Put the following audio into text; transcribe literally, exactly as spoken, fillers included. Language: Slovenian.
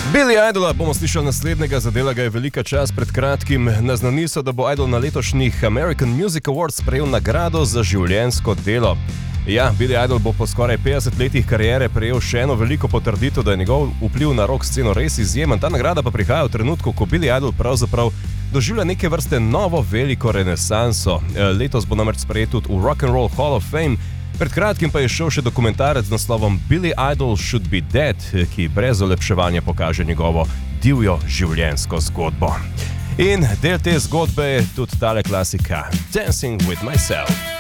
Billy Idola bomo slišali naslednjega, zadela ga je velika čast pred kratkim. Naznani so, da bo Idol na letošnjih American Music Awards prejel nagrado za življenjsko delo. Ja, Billy Idol bo po skoraj petdesetih letih kariere prejel še eno veliko potrditev, da je njegov vpliv na rock sceno res izjemen. Ta nagrada pa prihaja v trenutku, ko Billy Idol pravzaprav doživlja neke vrste novo veliko renesanso. Letos bo namreč sprejet tudi v Rock and Roll Hall of Fame. Pred kratkim pa je šel še dokumentarec z naslovom Billy Idol Should Be Dead, ki brez olepševanja pokaže njegovo divjo življenjsko zgodbo. In del te zgodbe je tudi tale klasika Dancing with Myself.